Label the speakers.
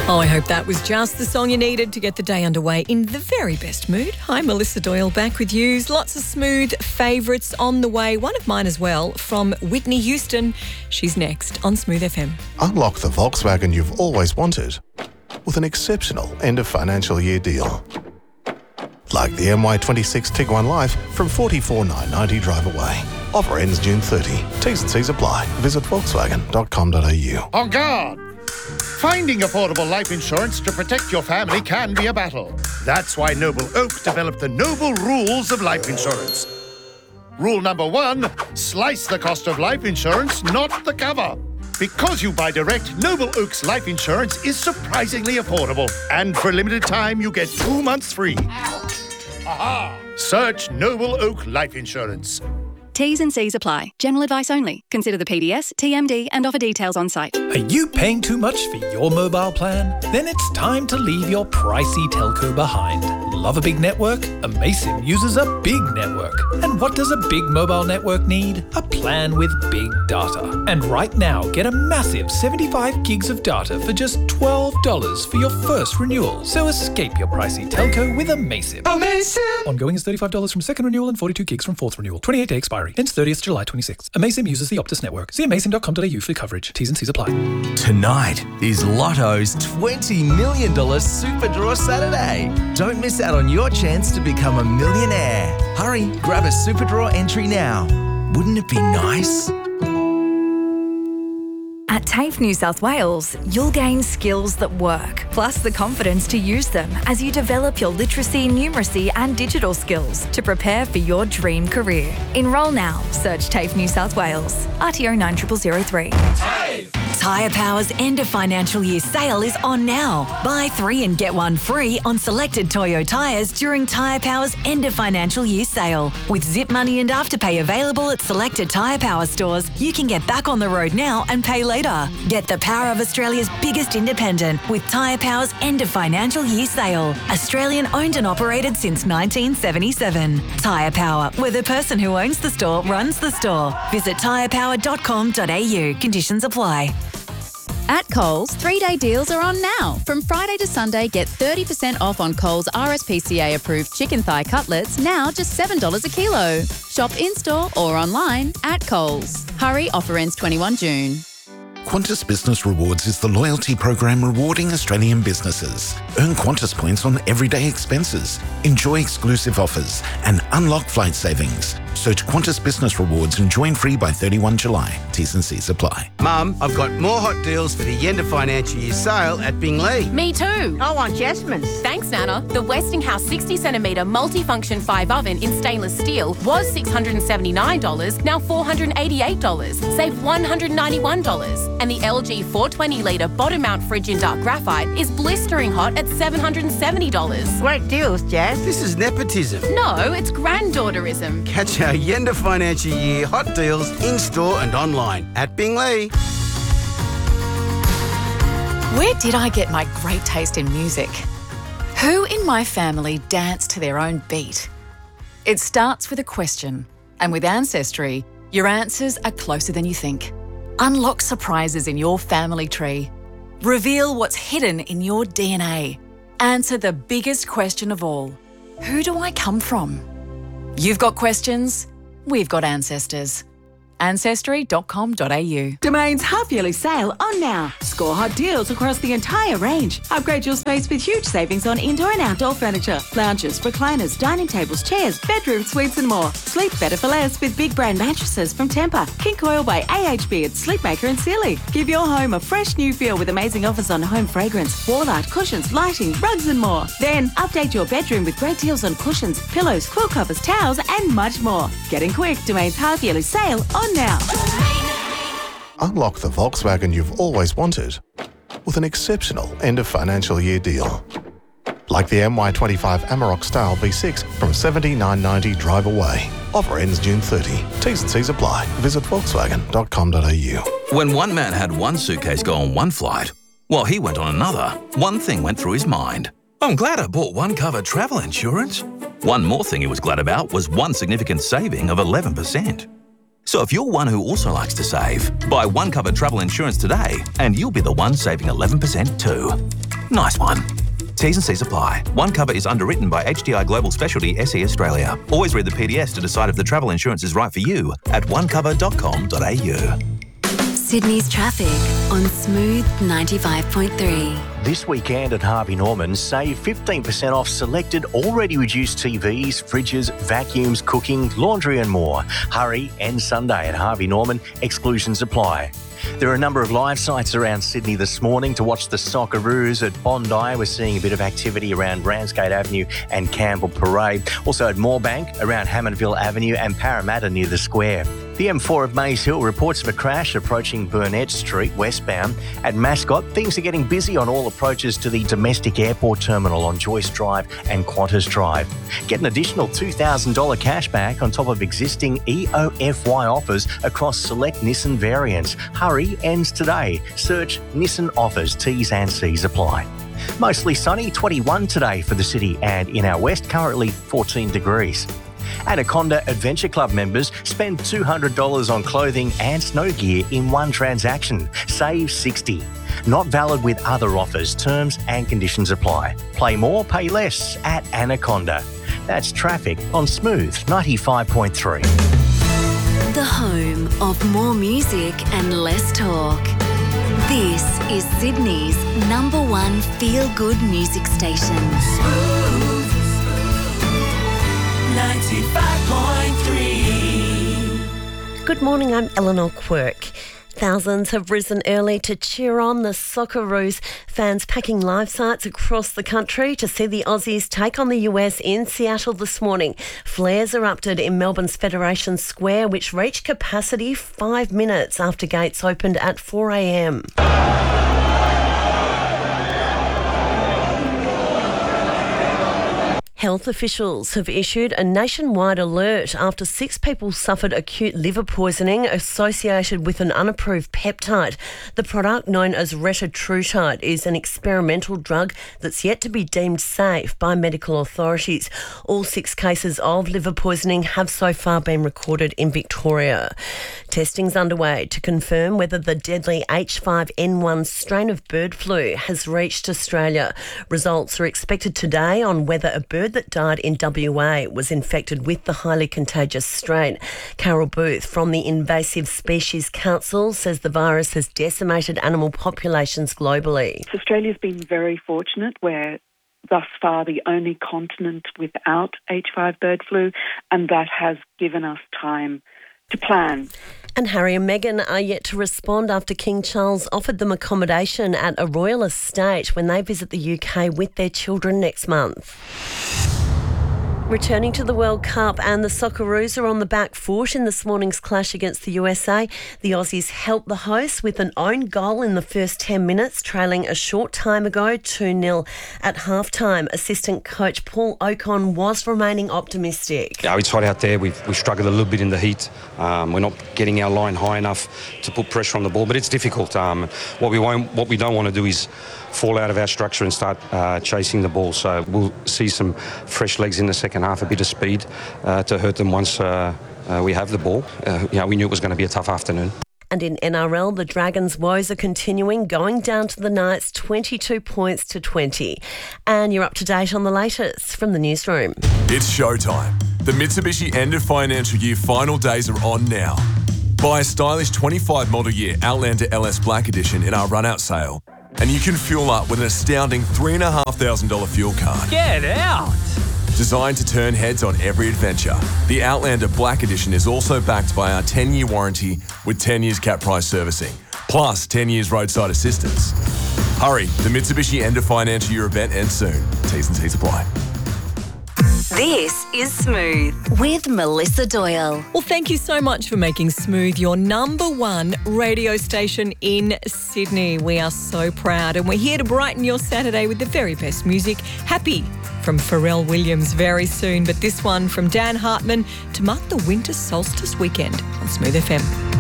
Speaker 1: Oh, I hope that was just the song you needed to get the day underway in the very best mood. Hi, Melissa Doyle back with you. Lots of smooth favourites on the way. One of mine as well from Whitney Houston. She's next on Smooth FM.
Speaker 2: Unlock the Volkswagen you've always wanted with an exceptional end of financial year deal. Like the MY26 Tiguan Life from $44,990 drive away. Offer ends June 30. T's and C's apply. Visit volkswagen.com.au.
Speaker 3: On guard! Finding affordable life insurance to protect your family can be a battle. That's why Noble Oak developed the Noble Rules of Life Insurance. Rule number 1, slice the cost of life insurance, not the cover. Because you buy direct, Noble Oak's life insurance is surprisingly affordable. And for a limited time, you get 2 months free. Aha! Search Noble Oak Life Insurance.
Speaker 4: T's and C's apply. General advice only. Consider the PDS, TMD and offer details on site.
Speaker 5: Are you paying too much for your mobile plan? Then it's time to leave your pricey telco behind. Love a big network? Amaysim uses a big network. And what does a big mobile network need? A plan with big data. And right now, get a massive 75 gigs of data for just $12 for your first renewal. So escape your pricey telco with Amaysim.
Speaker 6: Amaysim!
Speaker 5: Ongoing is $35 from second renewal and 42 gigs from fourth renewal. 28-day expiry. Ends 30th July 26. Amaysim uses the Optus network. See amaysim.com.au for coverage. T's and C's apply.
Speaker 7: Tonight is Lotto's $20 million Super Draw Saturday. Don't miss out on your chance to become a millionaire. Hurry, grab a Super Draw entry now. Wouldn't it be nice?
Speaker 8: At TAFE New South Wales, you'll gain skills that work, plus the confidence to use them as you develop your literacy, numeracy and digital skills to prepare for your dream career. Enrol now. Search TAFE New South Wales. RTO 90003.
Speaker 6: TAFE!
Speaker 1: Tyre Power's end of financial year sale is on now. Buy 3 and get 1 free on selected Toyo tyres during Tyre Power's end of financial year sale. With Zip Money and Afterpay available at selected Tyre Power stores, you can get back on the road now and pay later. Get the power of Australia's biggest independent with Tyre Power's end of financial year sale. Australian owned and operated since 1977. Tyre Power, where the person who owns the store runs the store. Visit tyrepower.com.au. Conditions apply.
Speaker 9: At Coles, 3-day deals are on now. From Friday to Sunday, get 30% off on Coles RSPCA approved chicken thigh cutlets, now just $7 a kilo. Shop in-store or online at Coles. Hurry, offer ends 21 June.
Speaker 10: Qantas Business Rewards is the loyalty program rewarding Australian businesses. Earn Qantas points on everyday expenses, enjoy exclusive offers and unlock flight savings. Search Qantas Business Rewards and join free by 31 July. T's and C's apply.
Speaker 11: Mum, I've got more hot deals for the end of financial year sale at Bingley.
Speaker 12: Me too.
Speaker 13: I want Jasmine's.
Speaker 12: Thanks, Nana. The Westinghouse 60cm multifunction 5 oven in stainless steel was $679, now $488. Save $191. And the LG 420-litre bottom mount fridge in dark graphite is blistering hot at $770.
Speaker 13: Great deals, Jazz.
Speaker 11: This is nepotism.
Speaker 12: No, it's granddaughterism.
Speaker 11: Catch our end of financial year hot deals in-store and online at Bingley.
Speaker 14: Where did I get my great taste in music? Who in my family danced to their own beat? It starts with a question, and with Ancestry, your answers are closer than you think. Unlock surprises in your family tree. Reveal what's hidden in your DNA. Answer the biggest question of all. Who do I come from? You've got questions, we've got ancestors. Ancestry.com.au.
Speaker 15: Domain's half-yearly sale on now. Score hot deals across the entire range. Upgrade your space with huge savings on indoor and outdoor furniture. Lounges, recliners, dining tables, chairs, bedroom suites and more. Sleep better for less with big brand mattresses from Tempur. King Coil by AHB at Sleepmaker and Sealy. Give your home a fresh new feel with amazing offers on home fragrance, wall art, cushions, lighting, rugs and more. Then update your bedroom with great deals on cushions, pillows, quilt covers, towels and much more. Getting quick, Domain's half-yearly sale on now.
Speaker 2: Unlock the Volkswagen you've always wanted with an exceptional end of financial year deal. Like the MY25 Amarok Style V6 from $79.90 drive away. Offer ends June 30. T's and C's apply. Visit volkswagen.com.au.
Speaker 16: When one man had one suitcase go on one flight, while he went on another, one thing went through his mind. I'm glad I bought one cover travel insurance. One more thing he was glad about was one significant saving of 11%. So if you're one who also likes to save, buy One Cover travel insurance today and you'll be the one saving 11% too. Nice one. T's and C's apply. One Cover is underwritten by HDI Global Specialty SE Australia. Always read the PDS to decide if the travel insurance is right for you at onecover.com.au.
Speaker 6: Sydney's traffic on Smooth 95.3.
Speaker 17: This weekend at Harvey Norman, save 15% off selected already reduced TVs, fridges, vacuums, cooking, laundry and more. Hurry, end Sunday at Harvey Norman. Exclusions apply. There are a number of live sites around Sydney this morning to watch the Socceroos at Bondi. We're seeing a bit of activity around Ramsgate Avenue and Campbell Parade. Also at Moorebank, around Hammondville Avenue and Parramatta near the Square. The M4 of Maze Hill reports of a crash approaching Burnett Street westbound. At Mascot, things are getting busy on all approaches to the domestic airport terminal on Joyce Drive and Qantas Drive. Get an additional $2,000 cash back on top of existing EOFY offers across select Nissan variants. Hurry, ends today. Search Nissan offers. T's and C's apply. Mostly sunny, 21 today for the city, and in our west currently 14 degrees. Anaconda Adventure Club members spend $200 on clothing and snow gear in one transaction. Save $60. Not valid with other offers. Terms and conditions apply. Play more, pay less at Anaconda. That's traffic on Smooth 95.3.
Speaker 6: The home of more music and less talk. This is Sydney's #1 feel-good music station.
Speaker 18: Smooth 95.3.
Speaker 19: Good morning, I'm Eleanor Quirk. Thousands have risen early to cheer on the Socceroos. Fans packing live sites across the country to see the Aussies take on the US in Seattle this morning. Flares erupted in Melbourne's Federation Square, which reached capacity 5 minutes after gates opened at 4 a.m. Health officials have issued a nationwide alert after 6 people suffered acute liver poisoning associated with an unapproved peptide. The product, known as retatrutide, is an experimental drug that's yet to be deemed safe by medical authorities. All 6 cases of liver poisoning have so far been recorded in Victoria. Testing's underway to confirm whether the deadly H5N1 strain of bird flu has reached Australia. Results are expected today on whether a bird that died in WA was infected with the highly contagious strain. Carol Booth from the Invasive Species Council says the virus has decimated animal populations globally.
Speaker 20: Australia's been very fortunate. We're thus far the only continent without H5 bird flu, and that has given us time to plan.
Speaker 19: And Harry and Meghan are yet to respond after King Charles offered them accommodation at a royal estate when they visit the UK with their children next month. Returning to the World Cup, and the Socceroos are on the back foot in this morning's clash against the USA. The Aussies helped the hosts with an own goal in the first 10 minutes, trailing a short time ago 2-0. At halftime, assistant coach Paul Ocon was remaining optimistic.
Speaker 21: Yeah, we tried out there. We struggled a little bit in the heat. We're not getting our line high enough to put pressure on the ball, but it's difficult. What we don't want to do is fall out of our structure and start chasing the ball. So we'll see some fresh legs in the second half, a bit of speed to hurt them once we have the ball. We knew it was going to be a tough afternoon.
Speaker 19: And in NRL, the Dragons' woes are continuing, going down to the Knights 22 points to 20. And you're up to date on the latest from the newsroom.
Speaker 22: It's showtime. The Mitsubishi end of financial year final days are on now. Buy a stylish 25 model year Outlander LS Black Edition in our run-out sale, and you can fuel up with an astounding $3,500 fuel card.
Speaker 23: Get out!
Speaker 22: Designed to turn heads on every adventure, the Outlander Black Edition is also backed by our 10-year warranty with 10 years cap price servicing, plus 10 years roadside assistance. Hurry, the Mitsubishi end of financial year event ends soon. T's and C's apply.
Speaker 6: This is Smooth with Melissa Doyle.
Speaker 24: Well, thank you so much for making Smooth your #1 radio station in Sydney. We are so proud, and we're here to brighten your Saturday with the very best music. Happy from Pharrell Williams very soon, but this one from Dan Hartman to mark the winter solstice weekend on Smooth FM.